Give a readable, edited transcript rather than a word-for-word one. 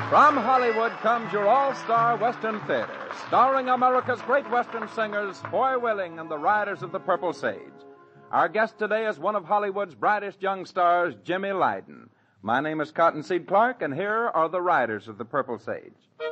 From Hollywood comes your all-star Western theater, starring America's great Western singers, Foy Willing and the Riders of the Purple Sage. Our guest today is one of Hollywood's brightest young stars, Jimmy Lydon. My name is Cottonseed Clark, and here are the Riders of the Purple Sage.